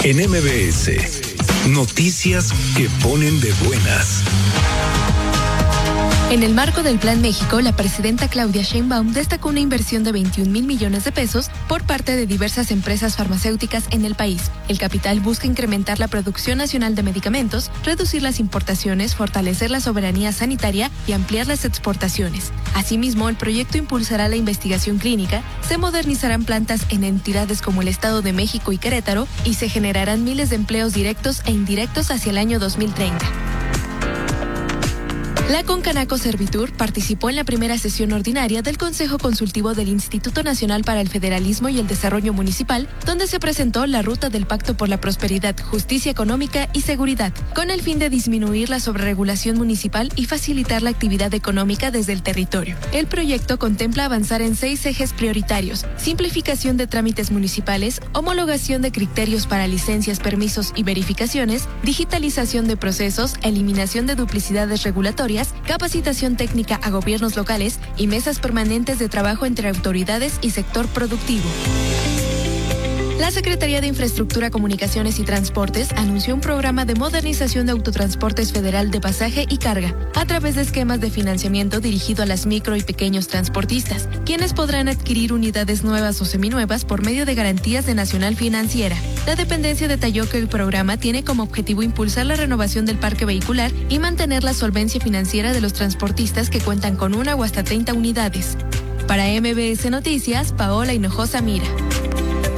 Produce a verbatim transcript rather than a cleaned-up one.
En M B S, noticias que ponen de buenas. En el marco del Plan México, la presidenta Claudia Sheinbaum destacó una inversión de veintiún mil millones de pesos por parte de diversas empresas farmacéuticas en el país. El capital busca incrementar la producción nacional de medicamentos, reducir las importaciones, fortalecer la soberanía sanitaria y ampliar las exportaciones. Asimismo, el proyecto impulsará la investigación clínica, se modernizarán plantas en entidades como el Estado de México y Querétaro y se generarán miles de empleos directos e indirectos hacia el año dos mil treinta. La Concanaco Servitur participó en la primera sesión ordinaria del Consejo Consultivo del Instituto Nacional para el Federalismo y el Desarrollo Municipal, donde se presentó la Ruta del Pacto por la Prosperidad, Justicia Económica y Seguridad, con el fin de disminuir la sobreregulación municipal y facilitar la actividad económica desde el territorio. El proyecto contempla avanzar en seis ejes prioritarios: simplificación de trámites municipales, homologación de criterios para licencias, permisos y verificaciones, digitalización de procesos, eliminación de duplicidades regulatorias, capacitación técnica a gobiernos locales y mesas permanentes de trabajo entre autoridades y sector productivo. La Secretaría de Infraestructura, Comunicaciones y Transportes anunció un programa de modernización de autotransportes federal de pasaje y carga a través de esquemas de financiamiento dirigido a las micro y pequeños transportistas, quienes podrán adquirir unidades nuevas o seminuevas por medio de garantías de Nacional Financiera. La dependencia detalló que el programa tiene como objetivo impulsar la renovación del parque vehicular y mantener la solvencia financiera de los transportistas que cuentan con una o hasta treinta unidades. Para M B S Noticias, Paola Hinojosa Mira.